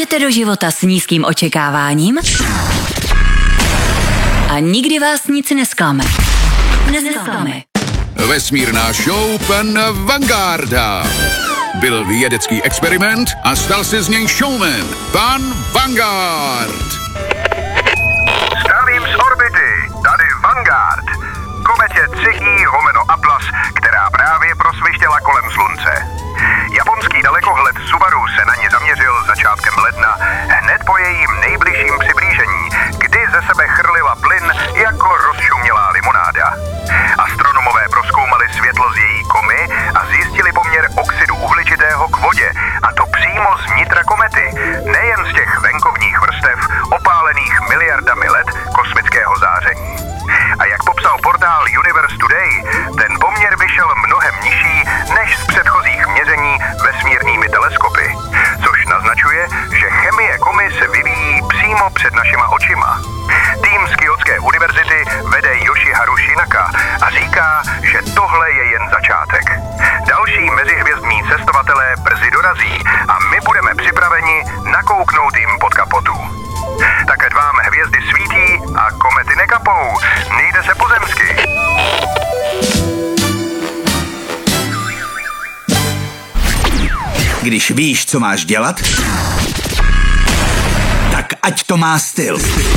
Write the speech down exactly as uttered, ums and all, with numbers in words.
Jdete do života s nízkým očekáváním a nikdy vás nic nesklame. Nesklame. Vesmírná show pana Vangarda. Byl vědecký experiment a stal se z něj showman. Pan Vanguard. Zdravím z orbity, tady Vanguard. Kometě třetí lomeno Atlas, která právě prosvištěla kolem slunce. Japonský dalekohled Subaru se na ní zaměřil začátkem ledna, hned po jejím nejbližším přiblížení, kdy ze sebe chrlila plyn jako rozšumělá limonáda. Astronomové prozkoumali světlo z její komy a zjistili poměr oxidu uhličitého k vodě, a to přímo z vnitra komety, nejen z těch venkovních vrstev opálených miliardami let kosmického záření. A jak popsal portál Universe Today, ten poměr vyšel mnohem nižší než z předchozích měření vesmírnými teleskopy, což naznačuje, že chemie komy se vyvíjí přímo před našima očima. Tým z Kyotské univerzity vede Yoshiharu Shinaka a říká, že tohle je jen začátek. Další mezihvězdní cestovatelé brzy dorazí a my budeme připraveni nakouknout jim pod kapotu. Tak ať vám hvězdy svítí a komety nekapou. Nejde se pozemsky. Když víš, co máš dělat, tak ať to má styl.